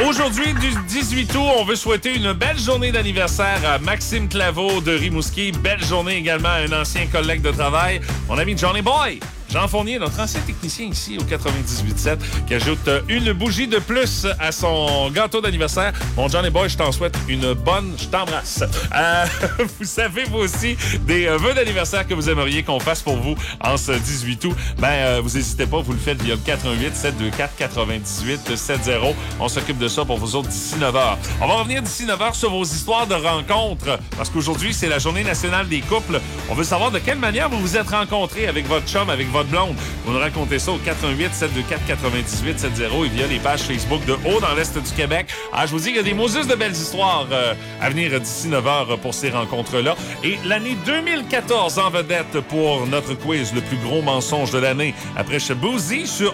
Aujourd'hui, du 18 août, on veut souhaiter une belle journée d'anniversaire à Maxime Claveau de Rimouski. Belle journée également à un ancien collègue de travail, mon ami Johnny Boy. Jean Fournier, notre ancien technicien ici au 98.7, qui ajoute une bougie de plus à son gâteau d'anniversaire. Mon Johnny Boy, je t'en souhaite une bonne... Je t'embrasse. Vous savez, vous aussi, des vœux d'anniversaire que vous aimeriez qu'on fasse pour vous en ce 18 août. Vous n'hésitez pas, vous le faites via le 88 724 98 70. On s'occupe de ça pour vous autres d'ici 9h. On va revenir d'ici 9h sur vos histoires de rencontres, parce qu'aujourd'hui, c'est la Journée nationale des couples. On veut savoir de quelle manière vous vous êtes rencontrés avec votre chum, avec votre blonde. Vous nous racontez ça au 88 724 98 70 et via les pages Facebook de Haut dans l'Est du Québec. Je vous dis qu'il y a des Moses de belles histoires à venir d'ici 9h pour ces rencontres-là. Et l'année 2014 en vedette pour notre quiz, le plus gros mensonge de l'année. Après Shabuzi sur